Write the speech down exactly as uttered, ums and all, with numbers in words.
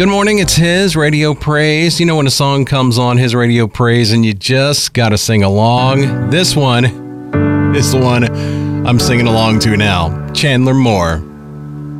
Good morning, it's His Radio Praise. You know when a song comes on His Radio Praise and you just gotta sing along? This one is the one I'm singing along to now. Chandler Moore.